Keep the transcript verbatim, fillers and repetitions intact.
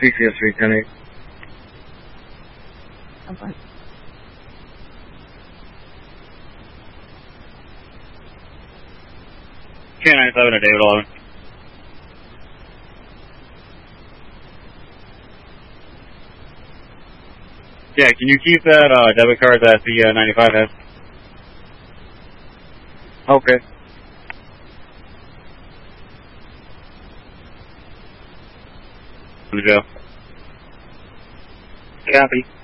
P C S three ten eight. I'm fine. K nine seven to David eleven. Yeah, can you keep that uh, debit card that the uh, ninety-five has? Okay. Joe. Copy.